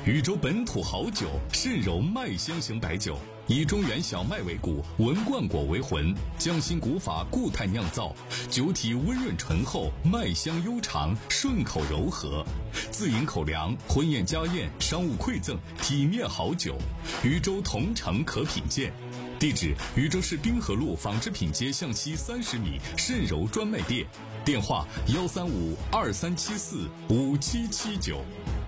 禹州本土好酒，肾柔麦香型白酒，以中原小麦为骨，文冠果为魂，匠心古法固态酿造，酒体温润醇厚，麦香悠长，顺口柔和，自饮口粮，婚宴家宴，商务馈赠，体面好酒。禹州同城可品鉴。地址：禹州市滨河路纺织品街向西30米，肾柔专卖店。电话：13523745779。